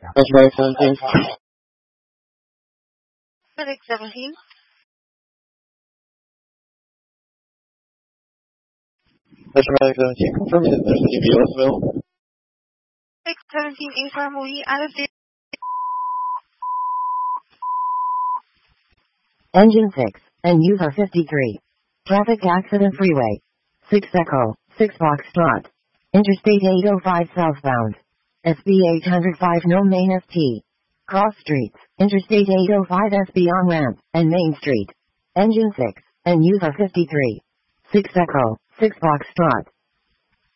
Flashback 17. Medic 17. Flashback 17. Confirming that there's an EBS available. Medic 17 inform we out of the Engine 6, and user 53. Traffic accident freeway. 6 Echo, 6 Foxtrot. Interstate 805 southbound. SB 805 no main ST. Cross streets, Interstate 805 SB on ramp, and Main Street. Engine 6, and user 53. 6 Echo, 6 Foxtrot.